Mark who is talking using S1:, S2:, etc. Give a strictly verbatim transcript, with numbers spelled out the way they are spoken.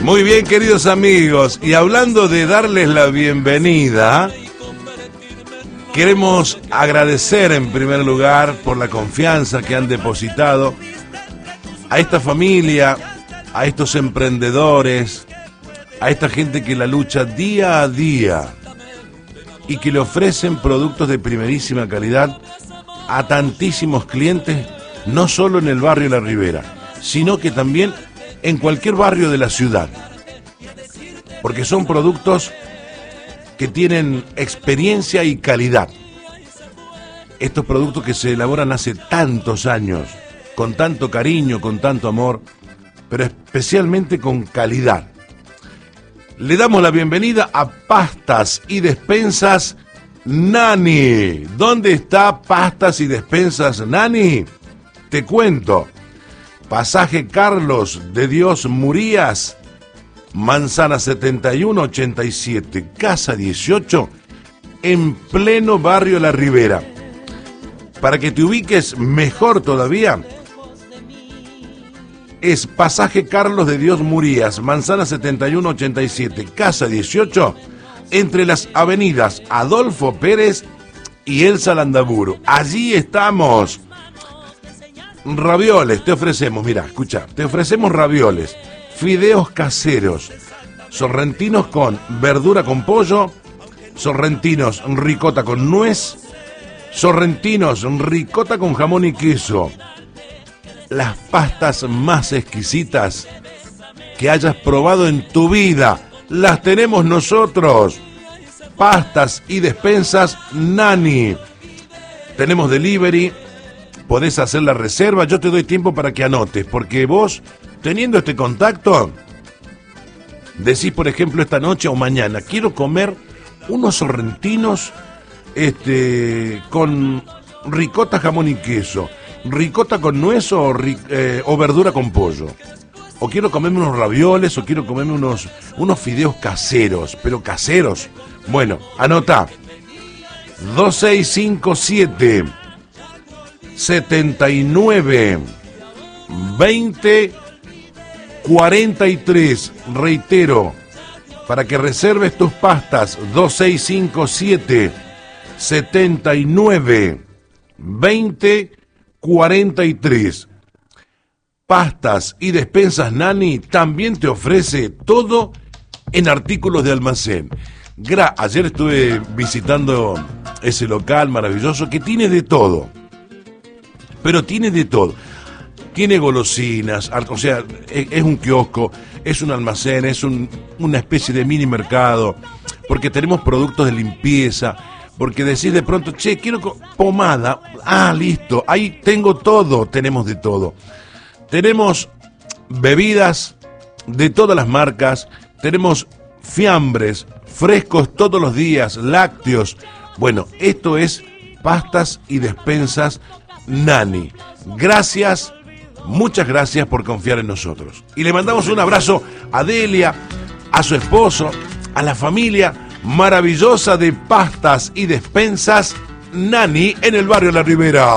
S1: Muy bien, queridos amigos, y hablando de darles la bienvenida, queremos agradecer en primer lugar por la confianza que han depositado a esta familia, a estos emprendedores, a esta gente que la lucha día a día y que le ofrecen productos de primerísima calidad a tantísimos clientes, no solo en el barrio La Ribera, sino que también en cualquier barrio de la ciudad, porque son productos que tienen experiencia y calidad. Estos productos que se elaboran hace tantos años, con tanto cariño, con tanto amor, pero especialmente con calidad. Le damos la bienvenida a Pastas y Despensas Nani. ¿Dónde está Pastas y Despensas Nani? Te cuento. Pasaje Carlos de Dios Murías, Manzana setenta y uno ochenta y siete, Casa dieciocho, en pleno barrio La Ribera. Para que te ubiques mejor todavía, es Pasaje Carlos de Dios Murías, Manzana setenta y uno ochenta y siete, Casa dieciocho, entre las avenidas Adolfo Pérez y Elsa Landaburu. Allí estamos. Ravioles te ofrecemos, mira, escucha, te ofrecemos ravioles, fideos caseros, sorrentinos con verdura con pollo, sorrentinos ricota con nuez, sorrentinos ricota con jamón y queso. Las pastas más exquisitas que hayas probado en tu vida, las tenemos nosotros. Pastas y Despensas Nani. Tenemos delivery. Podés hacer la reserva, yo te doy tiempo para que anotes, porque vos, teniendo este contacto, decís, por ejemplo, esta noche o mañana, quiero comer unos sorrentinos este, con ricota, jamón y queso, ricota con nuez o, eh, o verdura con pollo, o quiero comerme unos ravioles, o quiero comerme unos, unos fideos caseros, pero caseros. Bueno, anota, dos seis cinco siete setenta y nueve veinte cuarenta y tres. Reitero, para que reserves tus pastas, dos seis cinco siete setenta y nueve veinte cuarenta y tres. Pastas y Despensas Nani también te ofrece todo en artículos de almacén. Gra- Ayer estuve visitando ese local maravilloso que tiene de todo. Pero tiene de todo. Tiene golosinas, o sea, es, es un kiosco, es un almacén, es un, una especie de mini mercado, porque tenemos productos de limpieza, porque decís de pronto, che, quiero pomada, ah, listo, ahí tengo todo, tenemos de todo. Tenemos bebidas de todas las marcas, tenemos fiambres, frescos todos los días, lácteos. Bueno, esto es Pastas y Despensas Nani. Gracias, muchas gracias por confiar en nosotros. Y le mandamos un abrazo a Delia, a su esposo, a la familia maravillosa de Pastas y Despensas Nani en el barrio La Ribera.